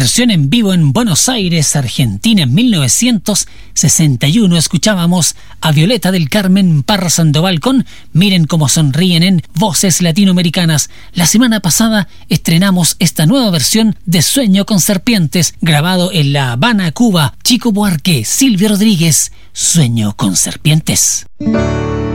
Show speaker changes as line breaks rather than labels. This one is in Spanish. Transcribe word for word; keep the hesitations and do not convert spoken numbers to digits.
versión en vivo en Buenos Aires, Argentina, en mil novecientos sesenta y uno. Escuchábamos a Violeta del Carmen Parra Sandoval con Miren cómo sonríen en Voces Latinoamericanas. La semana pasada estrenamos esta nueva versión de Sueño con Serpientes, grabado en La Habana, Cuba. Chico Buarque, Silvio Rodríguez, Sueño con Serpientes.